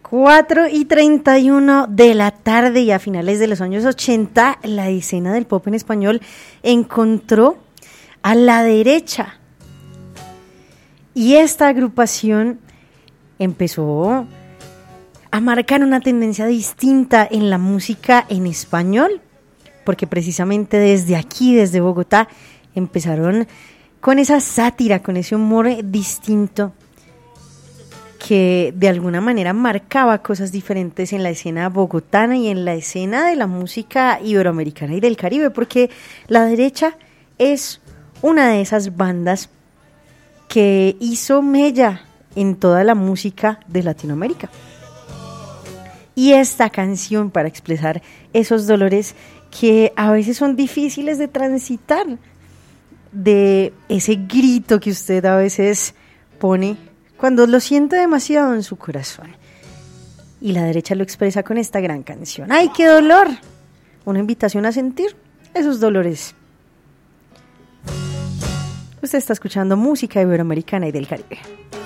4:31 de la tarde, y a finales de los años 80, la escena del pop en español encontró a La Derecha. Y esta agrupación empezó a marcar una tendencia distinta en la música en español, porque precisamente desde aquí, desde Bogotá, empezaron con esa sátira, con ese humor distinto que de alguna manera marcaba cosas diferentes en la escena bogotana y en la escena de la música iberoamericana y del Caribe, porque La Derecha es una de esas bandas que hizo mella en toda la música de Latinoamérica. Y esta canción, para expresar esos dolores que a veces son difíciles de transitar, de ese grito que usted a veces pone cuando lo siente demasiado en su corazón. Y La Derecha lo expresa con esta gran canción. ¡Ay, qué dolor! Una invitación a sentir esos dolores. Usted está escuchando música iberoamericana y del Caribe.